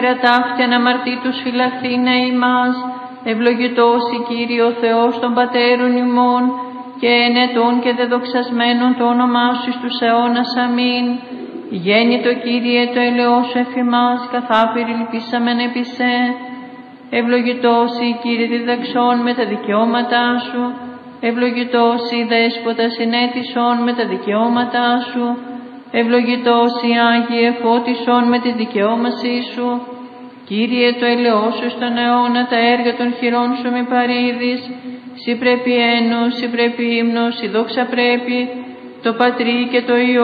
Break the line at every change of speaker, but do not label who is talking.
Ταύτια αμαρτήτους φυλαχθήνε ημάς, ευλογητός η Κύριε ο Θεός των Πατέρων ημών, και ενετών και δεδοξασμένων το όνομά σου εις τους αιώνας. Αμήν. Γέννητο Κύριε το ελαιός σου εφημάς, καθάπηρη λυπήσαμεν επί σε. Ευλογητός η Κύριε διδαξών με τα δικαιώματά σου, ευλογητός η Δέσποτα συνέτησον με τα δικαιώματά σου, ευλογητός η Άγιε φώτισον με τη δικαιώμασή σου. Κύριε το ελαιός σου στον αιώνα, τα έργα των χειρών σου μη παρήδεις. Συ πρέπει ένος, συ πρέπει ύμνος, η δόξα πρέπει, το Πατρί και το Υιό